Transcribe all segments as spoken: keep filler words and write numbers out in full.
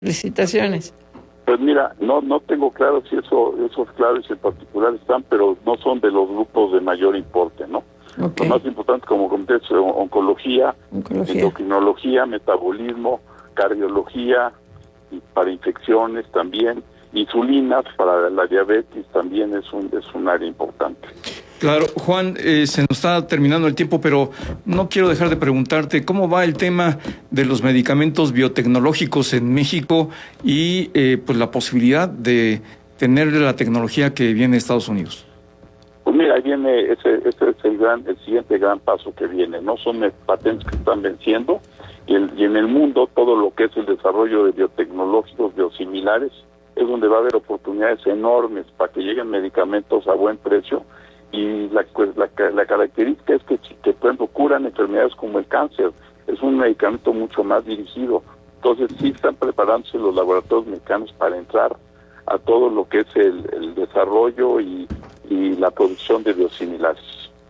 licitaciones. Pues mira, no no tengo claro si eso esos claves en particular están, pero no son de los grupos de mayor importe, ¿no? Okay. Lo más importante, como comenté, es oncología, oncología, endocrinología, metabolismo, cardiología, y para infecciones también, insulinas para la diabetes también es un es un área importante. Claro, Juan, eh, se nos está terminando el tiempo, pero no quiero dejar de preguntarte cómo va el tema de los medicamentos biotecnológicos en México y eh, pues la posibilidad de tener la tecnología que viene de Estados Unidos. Pues mira, ahí viene ese, ese es el gran, el siguiente gran paso que viene, ¿no? Son patentes que están venciendo y, el, y en el mundo todo lo que es el desarrollo de biotecnológicos biosimilares es donde va a haber oportunidades enormes para que lleguen medicamentos a buen precio. Y la, pues, la, la característica es que, que, por ejemplo, curan enfermedades como el cáncer. Es un medicamento mucho más dirigido. Entonces, sí están preparándose los laboratorios mexicanos para entrar a todo lo que es el, el desarrollo y, y la producción de biosimilares.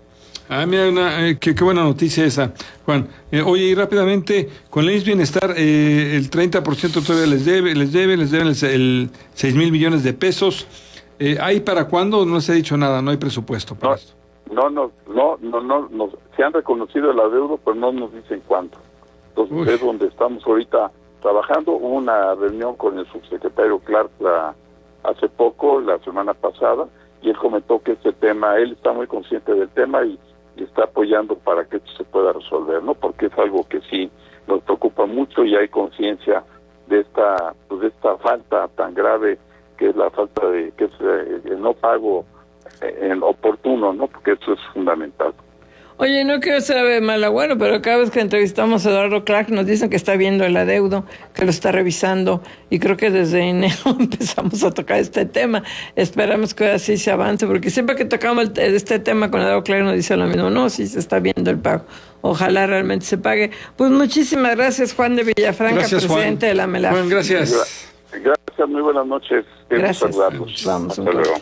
Ah, mira, una, eh, qué, qué buena noticia esa, Juan. Eh, oye, y rápidamente, con el I M S S Bienestar, eh, el treinta por ciento todavía les debe, les debe, les deben el, el seis mil millones de pesos. Eh, ¿Hay para cuándo? No se ha dicho nada, no hay presupuesto para no, esto. No, no, no, no, no, no, se han reconocido el adeudo, pero no nos dicen cuánto. Entonces Uy. es donde estamos ahorita trabajando. Hubo una reunión con el subsecretario Clark la, hace poco, la semana pasada, y él comentó que este tema, él está muy consciente del tema y, y está apoyando para que esto se pueda resolver, ¿no? Porque es algo que sí nos preocupa mucho y hay conciencia de esta, pues de esta falta tan grave que es la falta de, que es eh, el no pago eh, en oportuno, ¿no? Porque eso es fundamental. Oye, no quiero ser mala, bueno, pero cada vez que entrevistamos a Eduardo Clark nos dicen que está viendo el adeudo, que lo está revisando, y creo que desde enero empezamos a tocar este tema. Esperamos que así se avance, porque siempre que tocamos el, este tema con Eduardo Clark nos dice lo mismo, no, sí se está viendo el pago. Ojalá realmente se pague. Pues muchísimas gracias, Juan de Villafranca, gracias, presidente Juan. de la MELAF. Juan, gracias. Gracias, muy buenas noches. Gracias. Vamos. Hasta luego.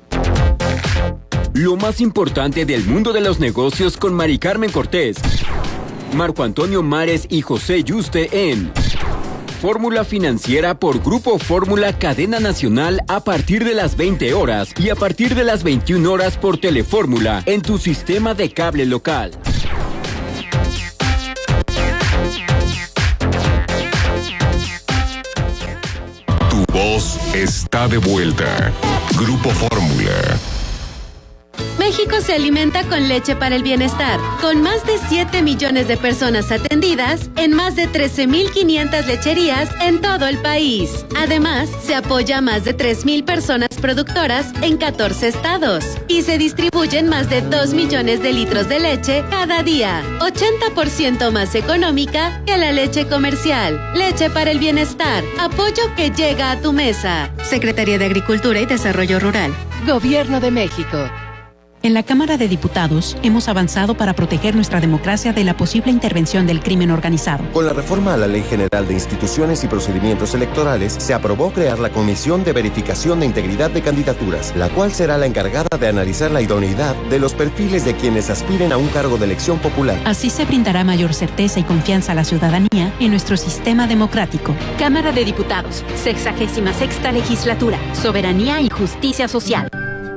Lo más importante del mundo de los negocios con Mari Carmen Cortés, Marco Antonio Mares y José Yuste en Fórmula Financiera por Grupo Fórmula Cadena Nacional a partir de las veinte horas y a partir de las veintiuna horas por Telefórmula en tu sistema de cable local. Tu voz está de vuelta. Grupo Fórmula. México se alimenta con leche para el bienestar, con más de siete millones de personas atendidas en más de trece mil quinientas lecherías en todo el país. Además, se apoya a más de tres mil personas productoras en catorce estados y se distribuyen más de dos millones de litros de leche cada día, ochenta por ciento más económica que la leche comercial. Leche para el bienestar, apoyo que llega a tu mesa. Secretaría de Agricultura y Desarrollo Rural. Gobierno de México. En la Cámara de Diputados hemos avanzado para proteger nuestra democracia de la posible intervención del crimen organizado. Con la reforma a la Ley General de Instituciones y Procedimientos Electorales, se aprobó crear la Comisión de Verificación de Integridad de Candidaturas, la cual será la encargada de analizar la idoneidad de los perfiles de quienes aspiren a un cargo de elección popular. Así se brindará mayor certeza y confianza a la ciudadanía en nuestro sistema democrático. Cámara de Diputados, sexagésima sexta legislatura, Soberanía y Justicia Social.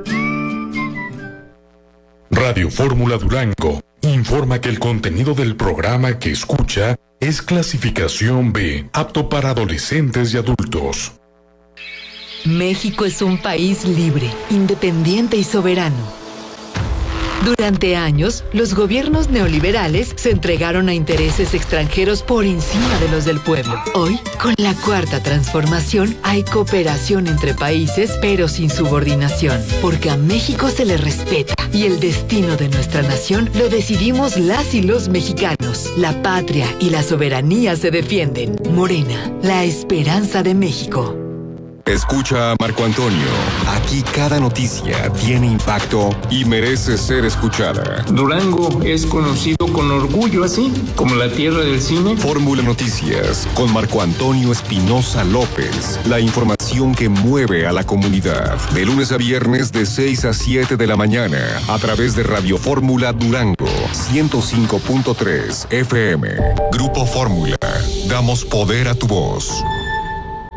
Radio Fórmula Durango informa que el contenido del programa que escucha es clasificación B, apto para adolescentes y adultos. México es un país libre, independiente y soberano. Durante años, los gobiernos neoliberales se entregaron a intereses extranjeros por encima de los del pueblo. Hoy, con la Cuarta Transformación, hay cooperación entre países, pero sin subordinación, porque a México se le respeta y el destino de nuestra nación lo decidimos las y los mexicanos. La patria y la soberanía se defienden. Morena, la esperanza de México. Escucha a Marco Antonio. Aquí cada noticia tiene impacto y merece ser escuchada. Durango es conocido con orgullo así, como la tierra del cine. Fórmula Noticias con Marco Antonio Espinosa López. La información que mueve a la comunidad. De lunes a viernes de seis a siete de la mañana a través de Radio Fórmula Durango ciento cinco punto tres F M. Grupo Fórmula. Damos poder a tu voz.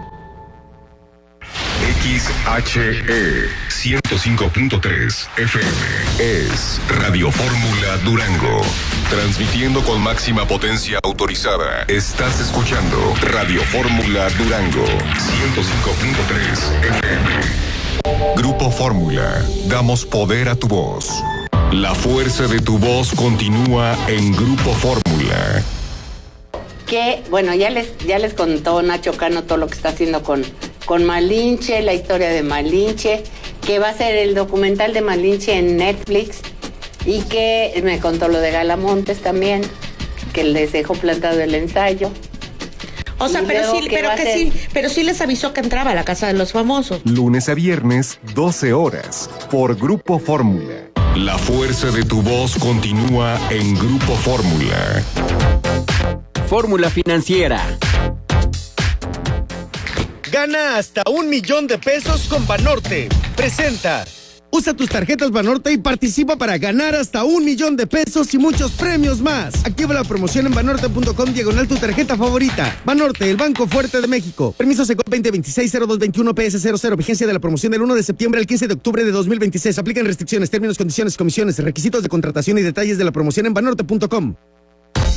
X H E ciento cinco punto tres F M. Es Radio Fórmula Durango. Transmitiendo con máxima potencia autorizada. Estás escuchando Radio Fórmula Durango ciento cinco punto tres F M. Grupo Fórmula. Damos poder a tu voz. La fuerza de tu voz continúa en Grupo Fórmula. Que, bueno, ya les, ya les contó Nacho Cano todo lo que está haciendo con, con Malinche, la historia de Malinche, que va a ser el documental de Malinche en Netflix, y que me contó lo de Galamontes también, que les dejó plantado el ensayo. O sea, Y pero luego sí, que pero va a que ser- sí, pero sí les avisó que entraba a la casa de los famosos. Lunes a viernes, doce horas, por Grupo Fórmula. La fuerza de tu voz continúa en Grupo Fórmula. Fórmula Financiera. Gana hasta un millón de pesos con Banorte. Presenta. Usa tus tarjetas Banorte y participa para ganar hasta un millón de pesos y muchos premios más. Activa la promoción en banorte punto com diagonal tu tarjeta favorita. Banorte, el Banco Fuerte de México. Permiso Secop veinte veintiséis cero dos veintiuno P S cero cero. Vigencia de la promoción del uno de septiembre al quince de octubre de dos mil veintiséis. Aplican restricciones, términos, condiciones, comisiones, requisitos de contratación y detalles de la promoción en banorte punto com.